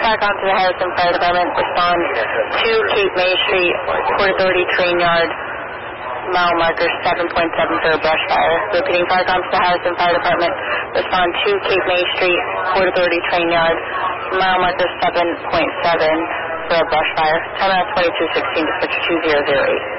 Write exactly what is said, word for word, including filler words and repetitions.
back onto the Harrison Fire Department. Respond to Cape May Street, Port Authority train yard, mile marker seven point seven for a brush fire. Repeating, fire comms to the Harrison Fire Department. Respond to Cape May Street, Port Authority train yard, mile marker seven point seven for a brush fire. Time out twenty-two sixteen, dispatcher two zero zero eight.